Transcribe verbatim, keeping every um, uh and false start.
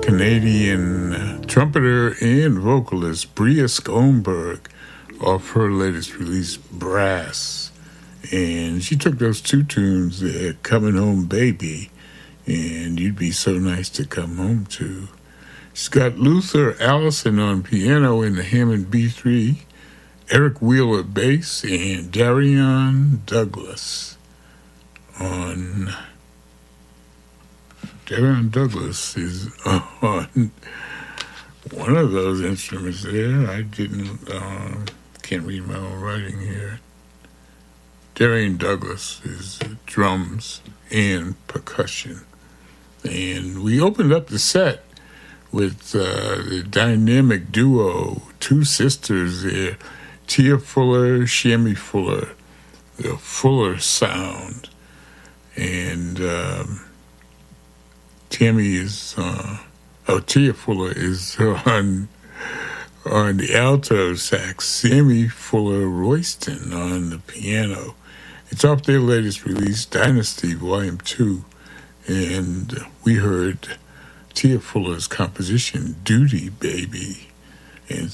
Canadian uh, trumpeter and vocalist Bria Skomberg off her latest release, Brass. And she took those two tunes, uh, Coming Home Baby, and You'd Be So Nice to Come Home To. She's got Luther Allison on piano in the Hammond B three, Eric Wheeler bass, and Darion Douglas on... Darion Douglas is on one of those instruments there. I didn't, uh, can't read my own writing here. Darion Douglas is drums and percussion. And we opened up the set with uh, the dynamic duo, two sisters there, Tia Fuller, Shammy Fuller, the Fuller Sound. And... Um, Tammy is, uh, oh, Tia Fuller is on on the alto sax, Sammy Fuller Royston on the piano. It's off their latest release, Dynasty Volume two, and we heard Tia Fuller's composition, Duty Baby, and